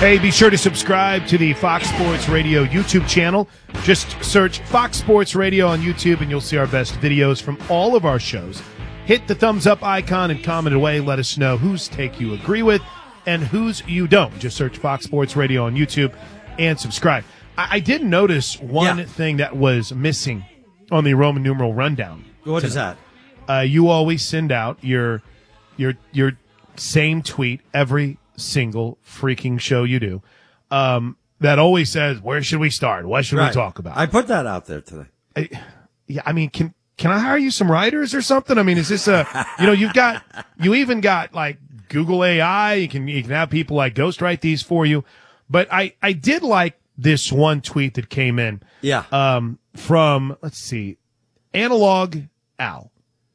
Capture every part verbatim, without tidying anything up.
Hey, be sure to subscribe to the Fox Sports Radio YouTube channel. Just search Fox Sports Radio on YouTube and you'll see our best videos from all of our shows. Hit the thumbs up icon and comment away. Let us know whose take you agree with and whose you don't. Just search Fox Sports Radio on YouTube and subscribe. I, I did notice one Yeah. thing that was missing on the Roman numeral rundown. What is that? Uh, you always send out your your your same tweet every single freaking show you do. Um, that always says, "Where should we start? What should Right. we talk about?" I put that out there today. I, yeah, I mean, can can I hire you some writers or something? I mean, is this a you know you've got you even got like Google A I. You can you can have people like ghostwrite these for you. But I I did like this one tweet that came in. Yeah. Um, from let's see, Analog Al,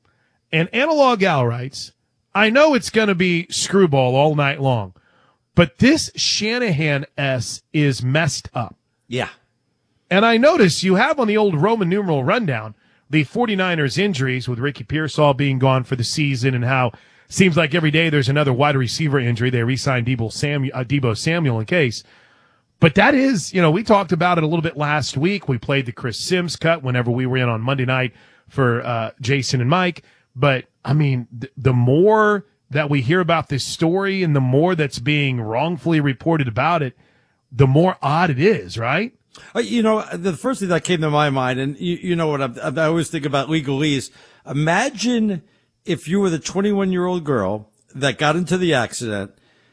and Analog Al writes, "I know it's going to be screwball all night long, but this Shanahan S is messed up. Yeah. And I notice you have on the old Roman numeral rundown the 49ers injuries with Ricky Pearsall being gone for the season and how seems like every day there's another wide receiver injury. They re-signed Debo Samuel, uh, Debo Samuel in case. But that is, you know, we talked about it a little bit last week. We played the Chris Sims cut whenever we were in on Monday night for uh, Jason and Mike. But, I mean, th- the more that we hear about this story and the more that's being wrongfully reported about it, the more odd it is, right? Uh, You know, the first thing that came to my mind, and you, you know what I'm, I always think about legalese. Imagine if you were the twenty-one-year-old girl that got into the accident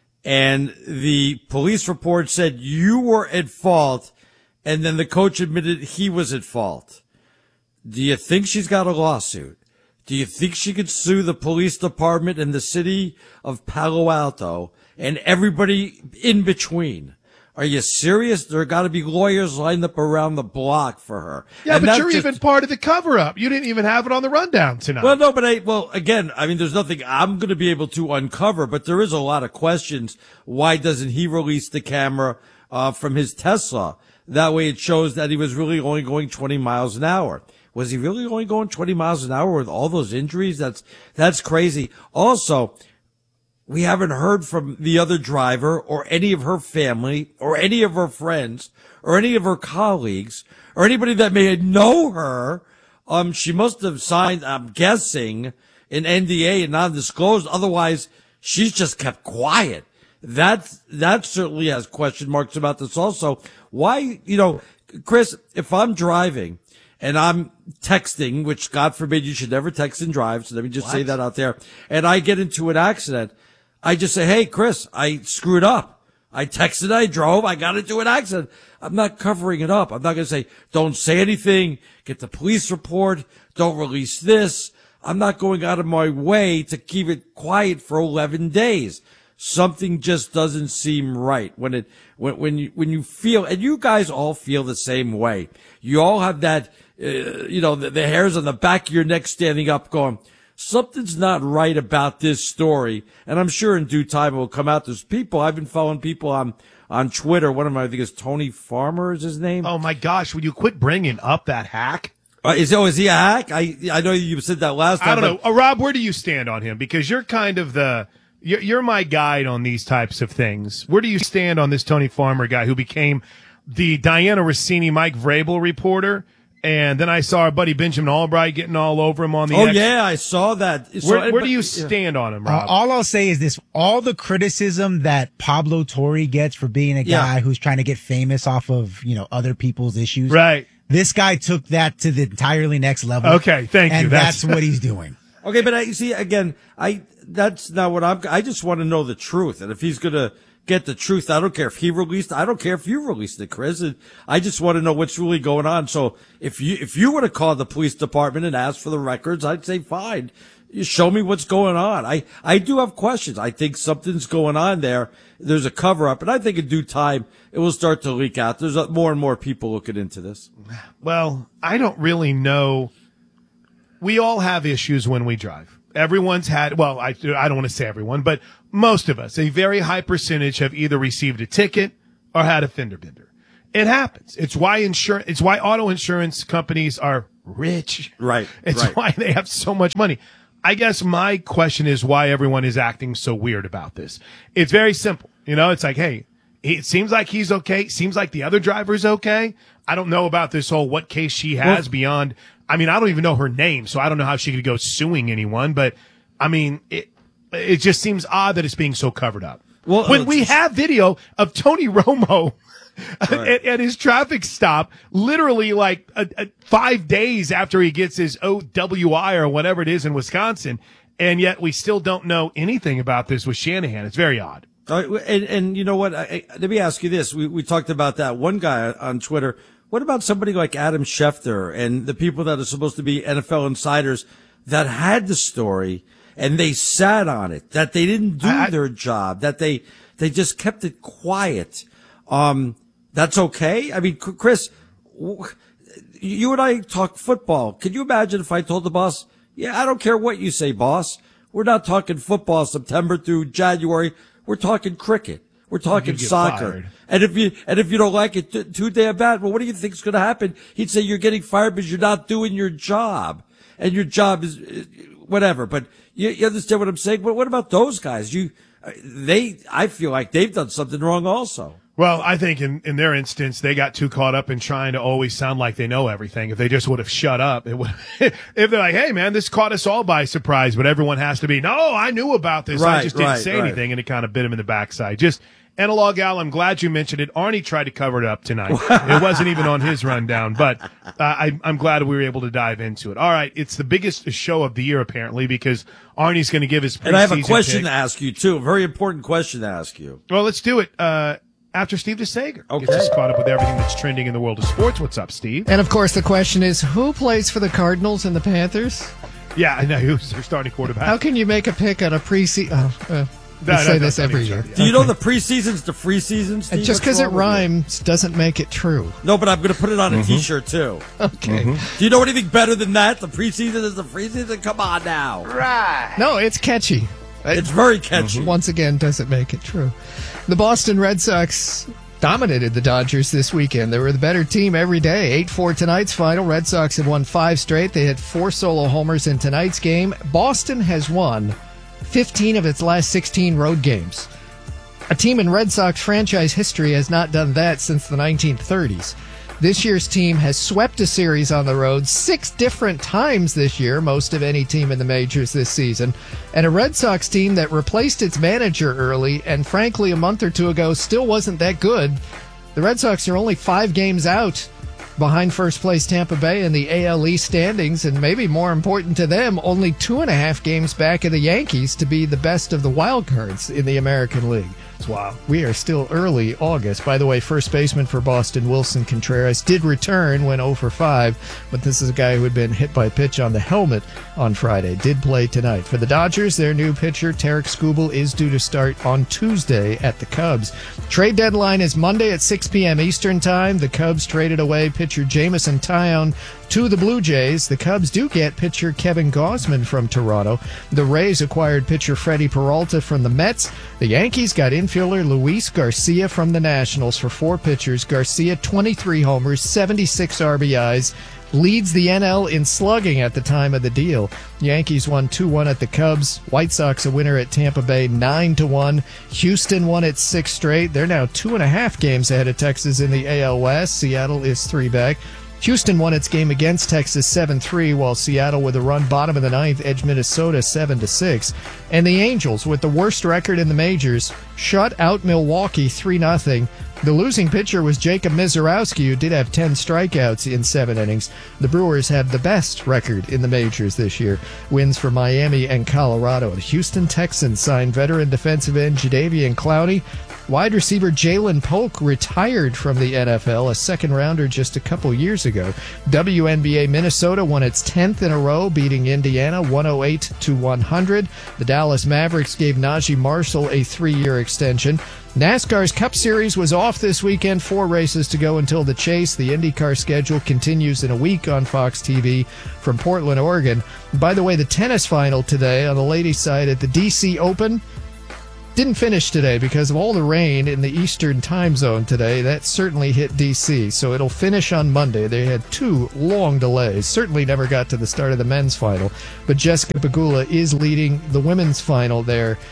and the police report said you were at fault, and then the coach admitted he was at fault. Do you think she's got a lawsuit? Do you think she could sue the police department in the city of Palo Alto and everybody in between? Are you serious? There got to be lawyers lined up around the block for her. Yeah, And but that's you're just- even part of the cover-up. You didn't even have it on the rundown tonight. Well, no, but I, well, again, I mean, there's nothing I'm going to be able to uncover, but there is a lot of questions. Why doesn't he release the camera, uh, from his Tesla? That way it shows that he was really only going twenty miles an hour. Was he really only going twenty miles an hour with all those injuries? That's, that's crazy. Also, we haven't heard from the other driver or any of her family or any of her friends or any of her colleagues or anybody that may know her. Um, she must have signed, I'm guessing, an N D A and non-disclosed. Otherwise, she's just kept quiet. That, that certainly has question marks about this also. Why, you know, Chris, if I'm driving and I'm texting, which God forbid you should never text and drive. So let me just say that out there. And I get into an accident. I just say, hey, Chris, I screwed up. I texted, I drove, I got into an accident. I'm not covering it up. I'm not going to say, don't say anything, get the police report, don't release this. I'm not going out of my way to keep it quiet for eleven days. Something just doesn't seem right when it, when, when you, when you feel, and you guys all feel the same way. You all have that, uh, you know, the, the hairs on the back of your neck standing up going, something's not right about this story. And I'm sure in due time it will come out. There's people, I've been following people on, on Twitter. One of them, I think is Tony Farmer is his name. Oh my gosh, would you quit bringing up that hack? Uh, is, oh, is he a hack? I, I know you said that last time. I don't know. but- Uh, Rob, where do you stand on him? Because you're kind of the, you're, you're my guide on these types of things. Where do you stand on this Tony Farmer guy who became the Diana Rossini, Mike Vrabel reporter? And then I saw our buddy Benjamin Albright getting all over him on the Oh X. yeah, I saw that. So- Where, where but- do you yeah. stand on him, Uh, Rob? all I'll say is this: all the criticism that Pablo Torre gets for being a Yeah. guy who's trying to get famous off of, you know, other people's issues. Right. This guy took that to the entirely next level. Okay, thank you. And That's- that's what he's doing. Okay, but I see again. I that's not what I'm. I just want to know the truth, and if he's gonna get the truth, I don't care if he released. I don't care if you released it, Chris. And I just want to know what's really going on. So if you if you would have called the police department and asked for the records, I'd say fine. You show me what's going on. I I do have questions. I think something's going on there. There's a cover up, and I think in due time it will start to leak out. There's uh, more and more people looking into this. Well, I don't really know. We all have issues when we drive. Everyone's had, well, I, I don't want to say everyone, but most of us, a very high percentage have either received a ticket or had a fender bender. It happens. It's why insurance, it's why auto insurance companies are rich. Right, It's right. why they have so much money. I guess my question is why everyone is acting so weird about this. It's very simple. You know, it's like, hey, It seems like he's okay. Seems like the other driver's okay. I don't know about this whole what case she has well, beyond. I mean, I don't even know her name, so I don't know how she could go suing anyone. But I mean, it it just seems odd that it's being so covered up. Well, when we have video of Tony Romo right. at, at his traffic stop, literally like a, a five days after he gets his O W I or whatever it is in Wisconsin, and yet we still don't know anything about this with Shanahan. It's very odd. Uh, and, and you know what? I, I, let me ask you this. We, we talked about that one guy on Twitter. What about somebody like Adam Schefter and the people that are supposed to be N F L insiders that had the story and they sat on it, that they didn't do I, their job, that they, they just kept it quiet? Um, that's okay. I mean, Chris, you and I talk football. Can you imagine if I told the boss, yeah, I don't care what you say, boss. We're not talking football September through January. We're talking cricket. We're talking soccer. Fired. And if you, and if you don't like it t- too damn bad, well, what do you think's going to happen? He'd say you're getting fired because you're not doing your job, and your job is whatever. But you, you understand what I'm saying? But what about those guys? You, they, I feel like they've done something wrong also. Well, I think in, in their instance, they got too caught up in trying to always sound like they know everything. If they just would have shut up, it would, if they're like, hey man, this caught us all by surprise, but everyone has to be, no, I knew about this. Right, I just didn't right, say right. anything. And it kind of bit him in the backside. Just analog Al, I'm glad you mentioned it. Arnie tried to cover it up tonight. It wasn't even on his rundown, but uh, I, I'm glad we were able to dive into it. All right. It's the biggest show of the year, apparently, because Arnie's going to give his preseason And I have a question pick. to ask you too. A very important question to ask you. Well, let's do it. Uh, After Steve DeSager okay. gets us caught up with everything that's trending in the world of sports. What's up, Steve? And, of course, the question is, who plays for the Cardinals and the Panthers? Yeah, I know. Who's their starting quarterback? How can you make a pick on a preseason? Oh, uh, we no, say no, this no, every no, year. no, no. Do you know the preseason's the free season, Steve? And just because it rhymes doesn't make it true. No, but I'm going to put it on a mm-hmm. T-shirt, too. Okay. Mm-hmm. Do you know anything better than that? The preseason is the free season? Come on now. Right. No, it's catchy. It's very catchy. Once again, doesn't make it true. The Boston Red Sox dominated the Dodgers this weekend. They were the better team every day. eight four tonight's final. Red Sox have won five straight. They had four solo homers in tonight's game. Boston has won fifteen of its last sixteen road games. A team in Red Sox franchise history has not done that since the nineteen thirties. This year's team has swept a series on the road six different times this year, most of any team in the majors this season. And a Red Sox team that replaced its manager early and, frankly, a month or two ago still wasn't that good. The Red Sox are only five games out behind first place Tampa Bay in the A L East standings, and maybe more important to them, only two and a half games back of the Yankees to be the best of the wild cards in the American League. Wow. We are still early August. By the way, first baseman for Boston, Wilson Contreras, did return, went oh for five, but this is a guy who had been hit by a pitch on the helmet on Friday. Did play tonight. For the Dodgers, their new pitcher, Tarek Skubal, is due to start on Tuesday at the Cubs. Trade deadline is Monday at six p.m. Eastern Time. The Cubs traded away pitcher Jameson Taillon to the Blue Jays. The Cubs do get pitcher Kevin Gausman from Toronto. The Rays acquired pitcher Freddie Peralta from the Mets. The Yankees got infielder Luis Garcia from the Nationals for four pitchers. Garcia, twenty-three homers, seventy-six R B Is, leads the N L in slugging at the time of the deal. Yankees won two one at the Cubs. White Sox a winner at Tampa Bay, nine to one. Houston won its sixth straight. They're now two and a half games ahead of Texas in the A L West. Seattle is three back. Houston won its game against Texas seven three, while Seattle, with a run bottom of the ninth, edged Minnesota seven to six. And the Angels, with the worst record in the majors, shut out Milwaukee three nothing. The losing pitcher was Jacob Mizorowski, who did have ten strikeouts in seven innings. The Brewers have the best record in the majors this year. Wins for Miami and Colorado. The Houston Texans signed veteran defensive end Jadeveon Clowney. Wide receiver Jalen Polk retired from the N F L, a second-rounder just a couple years ago. W N B A Minnesota won its tenth in a row, beating Indiana one oh eight to one hundred. The Dallas Mavericks gave Najee Marshall a three-year extension. NASCAR's Cup Series was off this weekend. Four races to go until the chase. The IndyCar schedule continues in a week on Fox T V from Portland, Oregon. By the way, the tennis final today on the ladies' side at the D C Open didn't finish today because of all the rain in the Eastern time zone today. That certainly hit D C, so it'll finish on Monday. They had two long delays. Certainly never got to the start of the men's final, but Jessica Pegula is leading the women's final there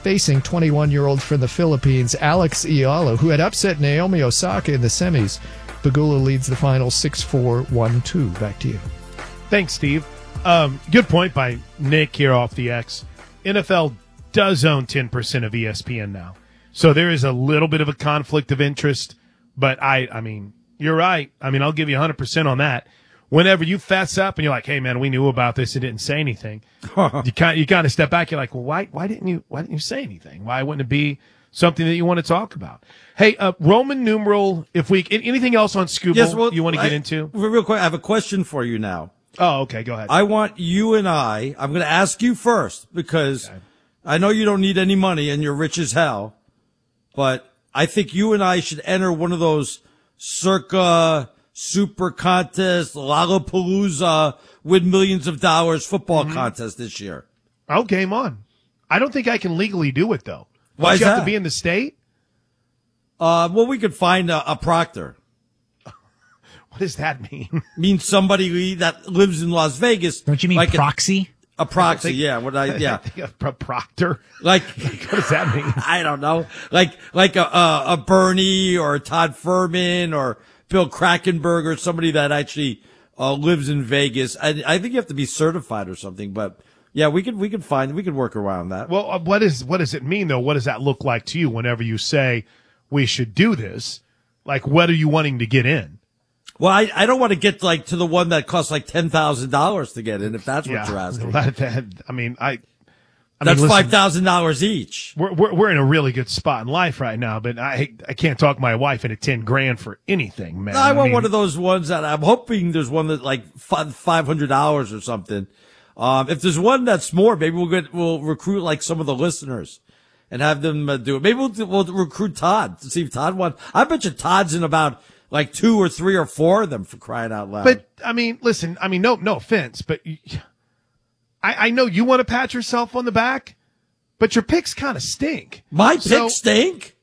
facing twenty-one-year-old from the Philippines, Alex Ialo, who had upset Naomi Osaka in the semis. Pegula leads the final six four, one two. Back to you. Thanks, Steve. Um, good point by Nick here off the X. N F L does own ten percent of E S P N now. So there is a little bit of a conflict of interest, but I, I mean, you're right. I mean, I'll give you one hundred percent on that. Whenever you fess up and you're like, hey man, we knew about this and didn't say anything, you kind you kind of step back. You're like, well, why, why didn't you, why didn't you say anything? Why wouldn't it be something that you want to talk about? Hey, uh, Roman numeral, if we, anything else on Scuba Yes, well, you want to get I- into? Real quick, I have a question for you now. Oh, okay. Go ahead. I want you and I, I'm going to ask you first because I know you don't need any money and you're rich as hell, but I think you and I should enter one of those circa super contest, Lollapalooza, win millions of dollars football Mm-hmm. contest this year. Oh, game on. I don't think I can legally do it though. Why Don't is you have that? to be in the state? Uh, well, we could find a, a proctor. What does that mean? Means somebody that lives in Las Vegas. Don't you mean like a- proxy? A, proxy, yeah. What I, yeah. A proctor. Like, What does that mean? I don't know, like like a, a a Bernie or a Todd Furman or Bill Krakenberg or somebody that actually uh, lives in Vegas. I I think you have to be certified or something. But yeah, we could we could find we could work around that. Well, uh, what is what does it mean though? What does that look like to you whenever you say we should do this? Like, what are you wanting to get in? Well, I I don't want to get like to the one that costs like ten thousand dollars to get in. If that's what you're asking, That- that- I mean, I. I that's mean, listen, five thousand dollars each. We're, we're we're in a really good spot in life right now, but I I can't talk my wife into ten grand for anything, man. I want mean, one of those ones that I'm hoping there's one that like five hundred dollars or something. Um, if there's one that's more, maybe we'll get, we'll recruit like some of the listeners and have them uh, do it. Maybe we'll, we'll recruit Todd to see if Todd wants. I bet you Todd's in about like two or three or four of them for crying out loud. But I mean, listen. I mean, no, no offense, but you, I, I know you want to pat yourself on the back, but your picks kind of stink. my picks So- stink.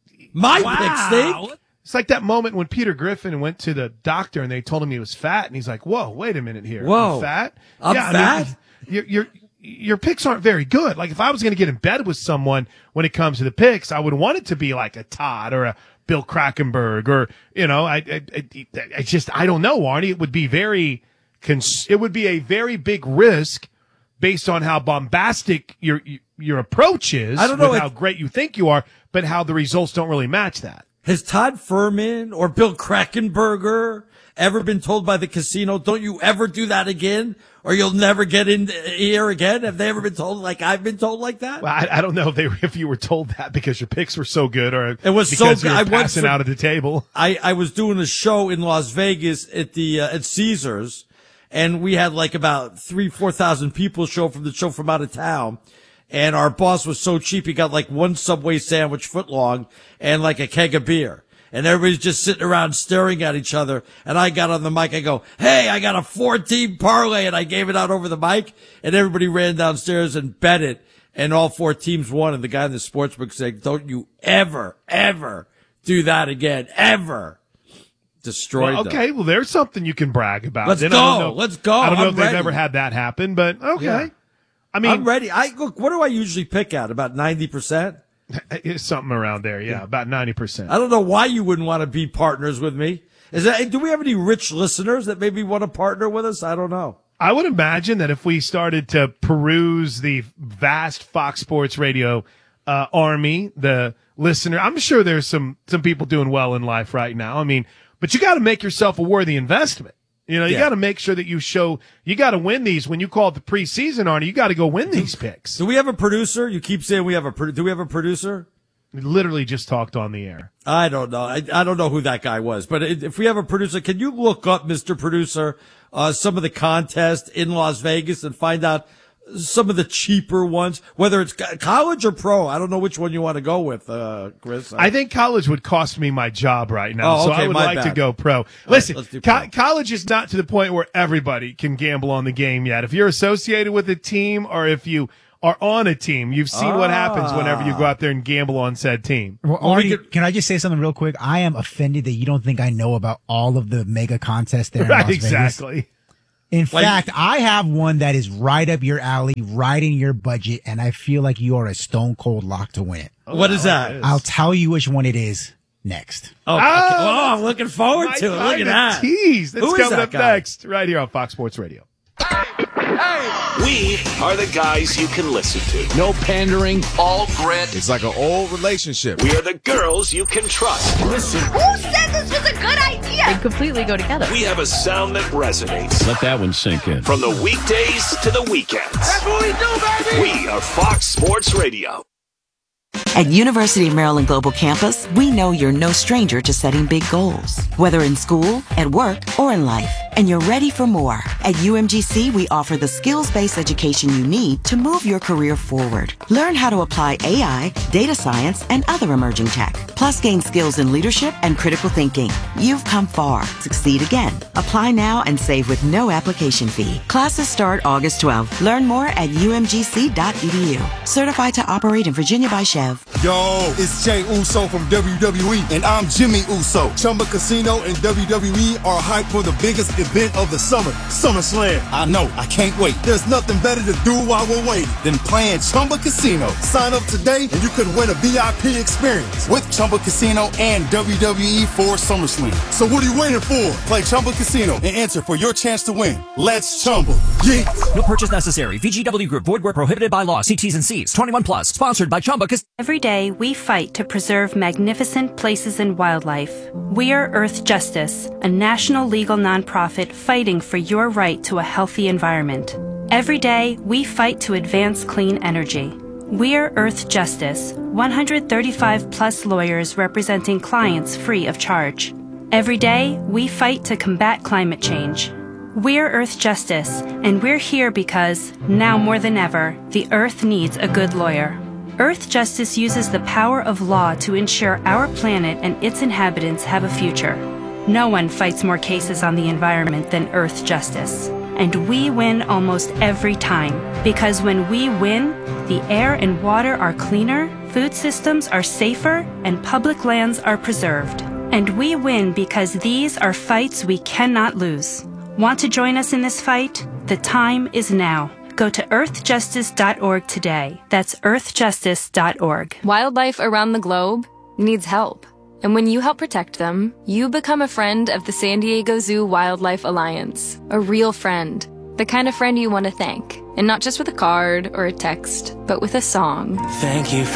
My picks stink. It's like that moment when Peter Griffin went to the doctor and they told him he was fat, and he's like, "Whoa, wait a minute here, Whoa. I'm fat? I'm yeah, I fat? mean, your your your picks aren't very good. Like if I was going to get in bed with someone when it comes to the picks, I would want it to be like a Todd or a Bill Krakenberg or you know, I I, I, I just I don't know, Arnie. It would be very cons- it would be a very big risk based on how bombastic your your approach is. I don't know with if- how great you think you are, but how the results don't really match that. Has Todd Furman or Bill Krakenberger ever been told by the casino, don't you ever do that again or you'll never get in here again? Have they ever been told like I've been told like that? Well, I, I don't know if they were, if you were told that because your picks were so good or It was so because good. you I were went passing from- out of the table. I, I was doing a show in Las Vegas at the, uh, at Caesars and we had like about three, four thousand people show from the show from out of town. And our boss was so cheap, he got like one Subway sandwich foot long and like a keg of beer. And everybody's just sitting around staring at each other. And I got on the mic. I go, hey, I got a four-team parlay. And I gave it out over the mic. And everybody ran downstairs and bet it. And all four teams won. And the guy in the sportsbook said, don't you ever, ever do that again. Ever. Destroyed Well, them. okay, well, there's something you can brag about. Let's Then I don't go. know- Let's go. I don't know I'm if they've ready. ever had that happen, but okay. Yeah. I mean, I'm ready. I look, what do I usually pick at? About ninety percent? it's something around there. Yeah, about ninety percent. I don't know why you wouldn't want to be partners with me. Is that, do we have any rich listeners that maybe want to partner with us? I don't know. I would imagine that if we started to peruse the vast Fox Sports Radio uh, army, the listener, I'm sure there's some some people doing well in life right now. I mean, but you got to make yourself a worthy investment. You know, you Yeah. got to make sure that you show, you got to win these. When you call it the preseason, Arnie, you got to go win these picks. Do we have a producer? You keep saying we have a, pro- do we have a producer? We literally just talked on the air. I don't know. I, I don't know who that guy was, but if we have a producer, can you look up, Mister Producer, uh, some of the contests in Las Vegas and find out some of the cheaper ones, whether it's co- college or pro? I don't know which one you want to go with, uh, Chris. I think college would cost me my job right now, Oh, so okay, I would my like to bad. go pro. Listen, let's do co- pro. college is not to the point where everybody can gamble on the game yet. If you're associated with a team or if you are on a team, you've seen what happens whenever you go out there and gamble on said team. Well, Well, we Arnie, could- can I just say something real quick? I am offended that you don't think I know about all of the mega contests there in Right, Las Vegas. exactly. In Like- fact, I have one that is right up your alley, right in your budget, and I feel like you are a stone cold lock to win it. What is that? I'll tell you which one it is next. Oh, okay. oh, I'm looking forward to it. Look at Kinda that. Tease. That's Who is coming that up guy? next, right here on Fox Sports Radio. We are the guys you can listen to. No pandering. All grit. It's like an old relationship. We are the girls you can trust. Listen. Who said this was a good idea? They completely go together. We have a sound that resonates. Let that one sink in. From the weekdays to the weekends. That's what we do, baby. We are Fox Sports Radio. At University of Maryland Global Campus, we know you're no stranger to setting big goals, whether in school, at work, or in life, and you're ready for more. At U M G C, we offer the skills-based education you need to move your career forward. Learn how to apply A I, data science, and other emerging tech, plus gain skills in leadership and critical thinking. You've come far. Succeed again. Apply now and save with no application fee. Classes start August twelfth. Learn more at U M G C dot E D U. Certified to operate in Virginia by Chev. Yo, it's Jay Uso from W W E, and I'm Jimmy Uso. Chumba Casino and W W E are hyped for the biggest event of the summer, SummerSlam. I know, I can't wait. There's nothing better to do while we're waiting than playing Chumba Casino. Sign up today and you could win a V I P experience with Chumba Casino and W W E for SummerSlam. So what are you waiting for? Play Chumba Casino and enter for your chance to win. Let's Chumba. Yeah. No purchase necessary. V G W Group. Void where prohibited by law. See T's and C's. twenty-one plus. Sponsored by Chumba Casino. Every day, we fight to preserve magnificent places and wildlife. We are Earth Justice, a national legal nonprofit fighting for your right to a healthy environment. Every day, we fight to advance clean energy. We are Earth Justice, one hundred thirty-five plus lawyers representing clients free of charge. Every day, we fight to combat climate change. We're Earth Justice, and we're here because, now more than ever, the Earth needs a good lawyer. Earth Justice uses the power of law to ensure our planet and its inhabitants have a future. No one fights more cases on the environment than Earth Justice. And we win almost every time. Because when we win, the air and water are cleaner, food systems are safer, and public lands are preserved. And we win because these are fights we cannot lose. Want to join us in this fight? The time is now. Go to earth justice dot org today. That's earth justice dot org. Wildlife around the globe needs help. And when you help protect them, you become a friend of the San Diego Zoo Wildlife Alliance. A real friend. The kind of friend you want to thank. And not just with a card or a text, but with a song. Thank you for